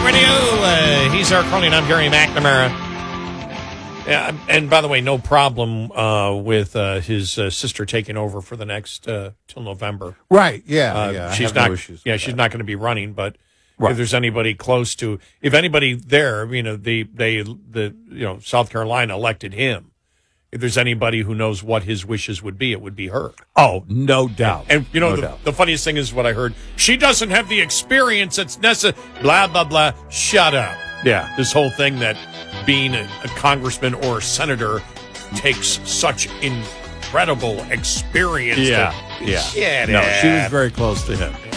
Radio. He's our Crony, and I'm Gary McNamara. Yeah, and by the way, no problem with his sister taking over for the next till November. Right? Yeah. She's I have not. no issues Yeah, with she's that. not going to be running. But Right. if there's anybody close to, if anybody there, South Carolina elected him. If there's anybody who knows what his wishes would be, it would be her. Oh, no doubt. And No doubt. the funniest thing is what I heard. She doesn't have the experience that's necessary. Blah blah blah. Shut up. Yeah. This whole thing that being a congressman or a senator takes such incredible experience. Yeah. Shut No, up. she was very close to him.